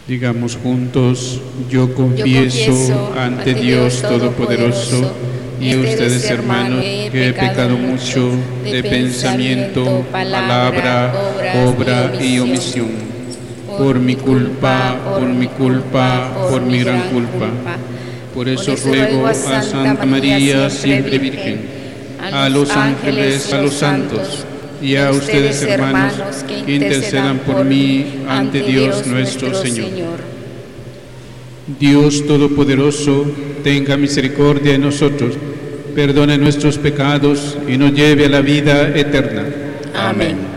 Digamos juntos: yo confieso ante Dios Todopoderoso y a ustedes, hermanos, que he pecado mucho de pensamiento, palabra, obra y omisión. Por mi culpa, por mi gran culpa. Por eso ruego a Santa María, siempre Virgen, a los ángeles, a los santos y a ustedes, hermanos, que intercedan por mí ante Dios nuestro Señor. Dios Todopoderoso, tenga misericordia de nosotros, perdone nuestros pecados y nos lleve a la vida eterna. Amén.